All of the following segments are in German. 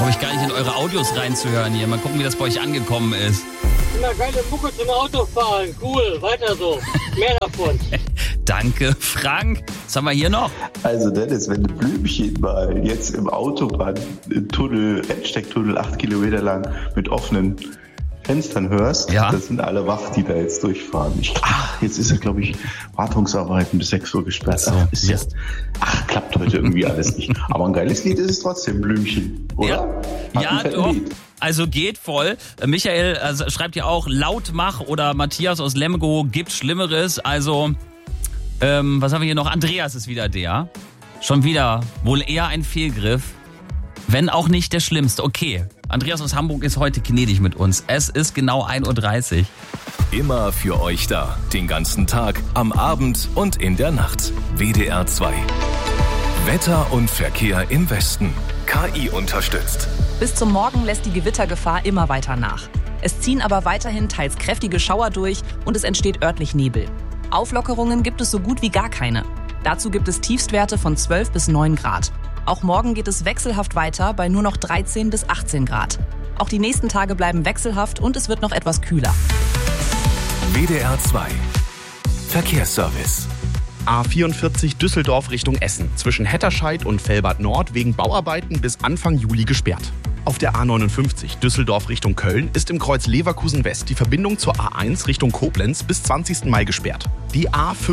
traue mich gar nicht in eure Audios reinzuhören hier. Mal gucken, wie das bei euch angekommen ist. Immer geile Mucke zum Autofahren. Cool, weiter so. Mehr davon. Danke, Frank. Was haben wir hier noch? Also Dennis, wenn du Blümchen mal jetzt im Autobahntunnel, Rennstecktunnel 8 Kilometer lang mit offenen Fenstern hörst, ja. Das sind alle wach, die da jetzt durchfahren. Jetzt ist ja, glaube ich, Wartungsarbeiten bis 6 Uhr gesperrt. Klappt heute irgendwie alles nicht. Aber ein geiles Lied ist es trotzdem, Blümchen, oder? Ja, doch. Also geht voll. Michael schreibt ja auch, Lautmach oder Matthias aus Lemgo, gibt Schlimmeres. Also, was haben wir hier noch? Andreas ist wieder der. Schon wieder wohl eher ein Fehlgriff. Wenn auch nicht der schlimmste. Okay, Andreas aus Hamburg ist heute gnädig mit uns. Es ist genau 1.30 Uhr. Immer für euch da. Den ganzen Tag, am Abend und in der Nacht. WDR 2. Wetter und Verkehr im Westen. KI unterstützt. Bis zum Morgen lässt die Gewittergefahr immer weiter nach. Es ziehen aber weiterhin teils kräftige Schauer durch und es entsteht örtlich Nebel. Auflockerungen gibt es so gut wie gar keine. Dazu gibt es Tiefstwerte von 12 bis 9 Grad. Auch morgen geht es wechselhaft weiter bei nur noch 13 bis 18 Grad. Auch die nächsten Tage bleiben wechselhaft und es wird noch etwas kühler. WDR 2. Verkehrsservice. A44 Düsseldorf Richtung Essen. Zwischen Hetterscheid und Velbert Nord wegen Bauarbeiten bis Anfang Juli gesperrt. Auf der A59 Düsseldorf Richtung Köln ist im Kreuz Leverkusen West die Verbindung zur A1 Richtung Koblenz bis 20. Mai gesperrt. Die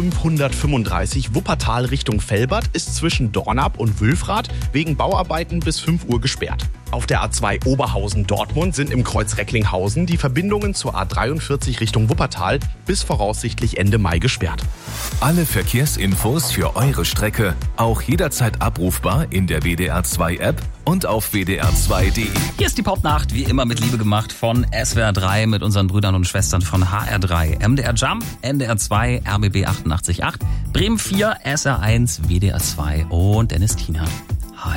A535 Wuppertal Richtung Velbert ist zwischen Dornap und Wülfrath wegen Bauarbeiten bis 5 Uhr gesperrt. Auf der A2 Oberhausen-Dortmund sind im Kreuz Recklinghausen die Verbindungen zur A43 Richtung Wuppertal bis voraussichtlich Ende Mai gesperrt. Alle Verkehrsinfos für eure Strecke auch jederzeit abrufbar in der WDR 2 App und auf wdr2.de. Hier ist die Popnacht, wie immer mit Liebe gemacht von SWR 3 mit unseren Brüdern und Schwestern von HR3, MDR Jump, NDR 2, RBB 88.8, Bremen 4, SR1, WDR 2 und Dennis Tiener.